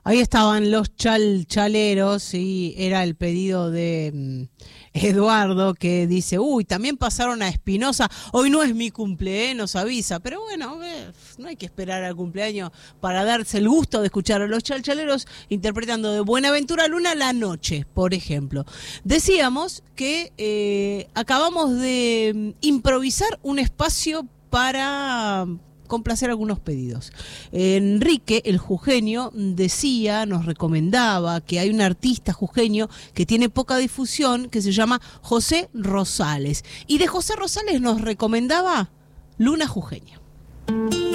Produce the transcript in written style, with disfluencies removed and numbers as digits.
Ahí estaban los chalchaleros y era el pedido de Eduardo que dice, uy, también pasaron a Espinosa, hoy no es mi cumpleaños, nos avisa, pero bueno, no hay que esperar al cumpleaños para darse el gusto de escuchar a los chalchaleros interpretando de Buenaventura Luna La Noche, por ejemplo. Decíamos que acabamos de improvisar un espacio para complacer algunos pedidos. Enrique, el jujeño, decía, nos recomendaba que hay un artista jujeño que tiene poca difusión, que se llama José Rosales. Y de José Rosales nos recomendaba Luna Jujeña.